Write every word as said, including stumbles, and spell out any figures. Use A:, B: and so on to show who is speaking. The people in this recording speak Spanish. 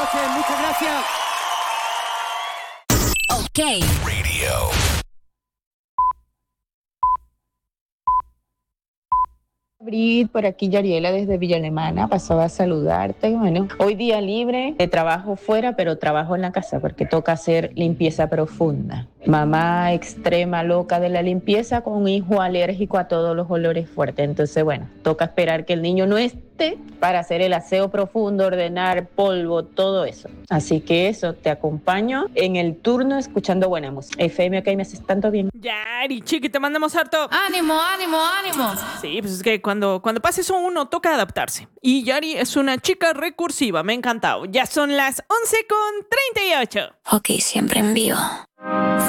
A: noches, muchas gracias.
B: Ok. Radio.
C: Brit, por aquí Yariela desde Villa Alemana, pasaba a saludarte. Bueno, hoy día libre, de trabajo fuera, pero trabajo en la casa porque toca hacer limpieza profunda. Mamá extrema loca de la limpieza con un hijo alérgico a todos los olores fuertes. Entonces, bueno, toca esperar que el niño no esté para hacer el aseo profundo, ordenar polvo, todo eso. Así que eso, te acompaño en el turno escuchando buena música. F M, ok, me haces tanto bien.
D: Yari, chiqui, te mandamos harto.
E: ¡Ánimo, ánimo, ánimo!
D: Sí, pues es que cuando, cuando pasa eso uno toca adaptarse. Y Yari es una chica recursiva, me ha encantado. Ya son las once con treinta y ocho.
B: Ok, siempre en vivo.